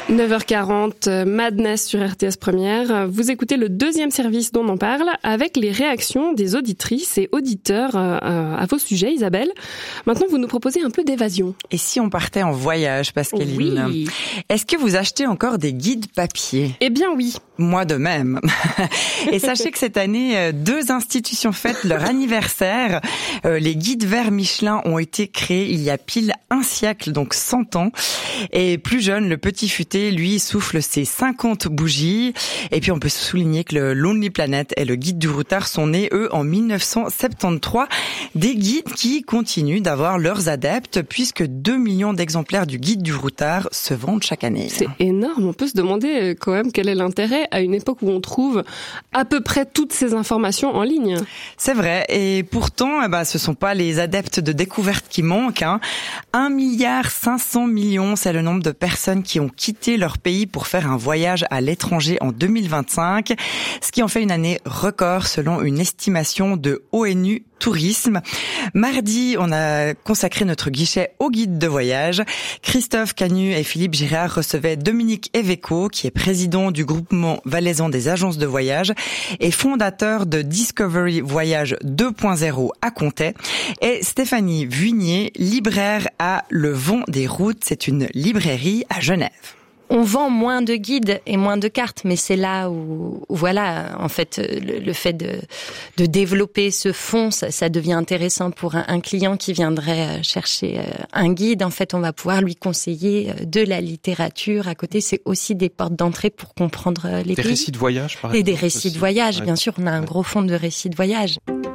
9h40, Madness sur RTS Première. Vous écoutez le deuxième service dont on parle avec les réactions des auditrices et auditeurs à vos sujets, Isabelle. Maintenant, vous nous proposez un peu d'évasion. Et si on partait en voyage, Pascaline? Oui. Est-ce que vous achetez encore des guides papier? Eh bien oui. Moi de même. Et sachez que cette année, 2 institutions fêtent leur anniversaire. Les guides verts Michelin ont été créés il y a pile un siècle, donc 100 ans. Et plus jeune, le Petit Futé, lui, souffle ses 50 bougies. Et puis on peut souligner que le Lonely Planet et le guide du routard sont nés, eux, en 1973. Des guides qui continuent d'avoir leurs adeptes, puisque 2 millions d'exemplaires du guide du routard se vendent chaque année. C'est énorme. On peut se demander quand même quel est l'intérêt à une époque où on trouve à peu près toutes ces informations en ligne. C'est vrai. Et pourtant, ce sont pas les adeptes de découverte qui manquent. 1,5 milliard, c'est le nombre de personnes qui ont quitté leur pays pour faire un voyage à l'étranger en 2025, ce qui en fait une année record selon une estimation de ONU Tourisme. Mardi, on a consacré notre guichet aux guides de voyage. Christophe Canu et Philippe Girard recevaient Dominique Eveco, qui est président du groupement valaisan des agences de voyage et fondateur de Discovery Voyage 2.0 à Comté, et Stéphanie Vuignier, libraire à Le Vent des Routes. C'est une librairie à Genève. On vend moins de guides et moins de cartes, mais c'est là où voilà, en fait, le fait de développer ce fonds, ça devient intéressant pour un client qui viendrait chercher un guide. En fait, on va pouvoir lui conseiller de la littérature. À côté, c'est aussi des portes d'entrée pour comprendre les pays. Des récits de voyage, par exemple. Et des récits de voyage, bien sûr. On a un gros fonds de récits de voyage.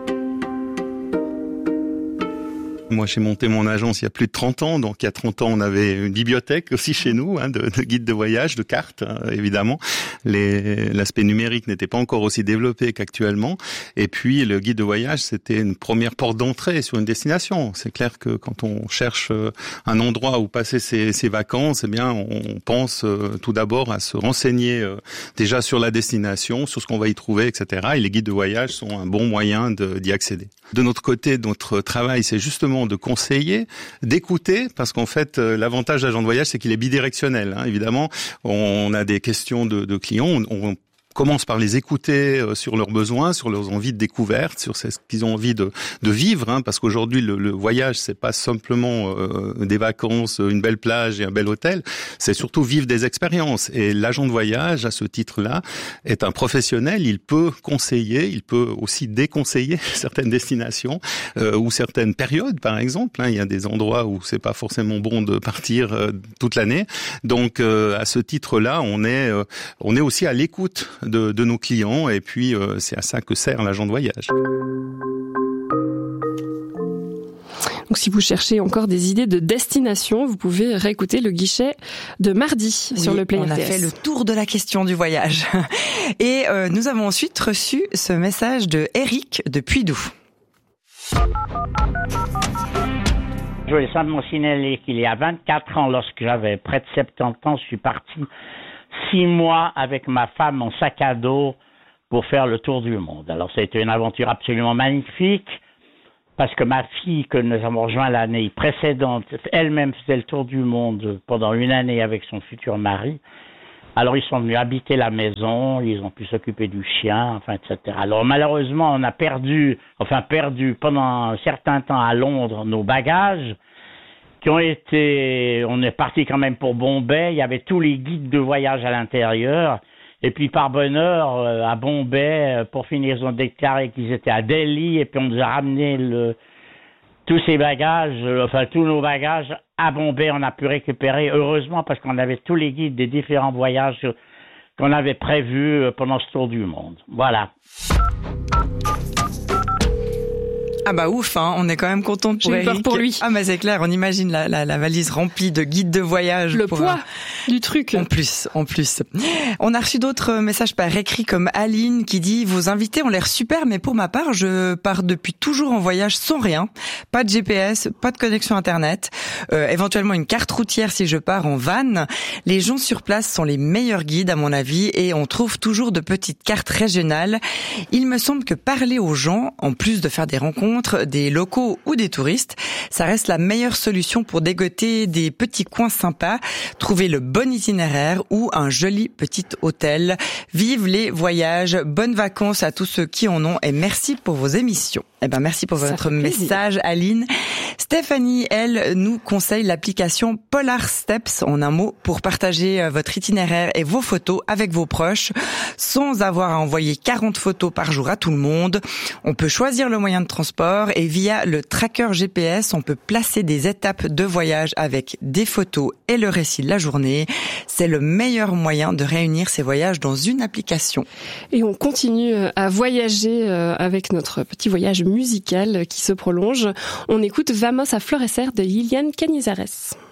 Moi, j'ai monté mon agence il y a plus de 30 ans. Donc, il y a 30 ans, on avait une bibliothèque aussi chez nous, de guides de voyage, de cartes, évidemment. L'aspect numérique n'était pas encore aussi développé qu'actuellement. Et puis, le guide de voyage, c'était une première porte d'entrée sur une destination. C'est clair que quand on cherche un endroit où passer ses vacances, eh bien, on pense tout d'abord à se renseigner déjà sur la destination, sur ce qu'on va y trouver, etc. Et les guides de voyage sont un bon moyen d'y accéder. De notre côté, notre travail, c'est justement de conseiller, d'écouter, parce qu'en fait, l'avantage d'agent de voyage, c'est qu'il est bidirectionnel. Évidemment, on a des questions de clients, on commence par les écouter sur leurs besoins, sur leurs envies de découverte, sur ce qu'ils ont envie de vivre, parce qu'aujourd'hui le voyage c'est pas simplement des vacances, une belle plage et un bel hôtel, c'est surtout vivre des expériences. Et l'agent de voyage, à ce titre-là, est un professionnel. Il peut conseiller, il peut aussi déconseiller certaines destinations ou certaines périodes, par exemple. Il y a des endroits où c'est pas forcément bon de partir toute l'année. Donc à ce titre-là, on est aussi à l'écoute de nos clients, et puis c'est à ça que sert l'agent de voyage. Donc si vous cherchez encore des idées de destination, vous pouvez réécouter le guichet de mardi sur le Play RTS. On a fait le tour de la question du voyage. Et nous avons ensuite reçu ce message de Eric de Puydoux. Je voulais simplement signaler qu'il y a 24 ans, lorsque j'avais près de 70 ans, je suis parti 6 mois avec ma femme en sac à dos pour faire le tour du monde. Alors, ça a été une aventure absolument magnifique, parce que ma fille, que nous avons rejoint l'année précédente, elle-même faisait le tour du monde pendant une année avec son futur mari. Alors, ils sont venus habiter la maison, ils ont pu s'occuper du chien, etc. Alors, malheureusement, on a perdu pendant un certain temps à Londres nos bagages, on est parti quand même pour Bombay, il y avait tous les guides de voyage à l'intérieur, et puis par bonheur, à Bombay, pour finir, ils ont déclaré qu'ils étaient à Delhi, et puis on nous a ramené tous nos bagages à Bombay, on a pu récupérer, heureusement, parce qu'on avait tous les guides des différents voyages qu'on avait prévus pendant ce tour du monde. Voilà. Ah bah ouf, on est quand même content pour Eric. J'ai peur pour lui. Ah bah c'est clair, on imagine la valise remplie de guides de voyage. Le poids du truc. En plus. On a reçu d'autres messages par écrit comme Aline qui dit « Vos invités ont l'air super, mais pour ma part, je pars depuis toujours en voyage sans rien. Pas de GPS, pas de connexion Internet, éventuellement une carte routière si je pars en van. Les gens sur place sont les meilleurs guides à mon avis et on trouve toujours de petites cartes régionales. Il me semble que parler aux gens, en plus de faire des rencontres, rencontre des locaux ou des touristes. Ça reste la meilleure solution pour dégoter des petits coins sympas, trouver le bon itinéraire ou un joli petit hôtel. Vive les voyages, bonnes vacances à tous ceux qui en ont et merci pour vos émissions. Merci pour votre message, Aline. Stéphanie, elle, nous conseille l'application Polar Steps, en un mot, pour partager votre itinéraire et vos photos avec vos proches, sans avoir à envoyer 40 photos par jour à tout le monde. On peut choisir le moyen de transport et via le tracker GPS, on peut placer des étapes de voyage avec des photos et le récit de la journée. C'est le meilleur moyen de réunir ces voyages dans une application. Et on continue à voyager avec notre petit voyage musical qui se prolonge. On écoute Vamos a Florecer de Liliane Canizares.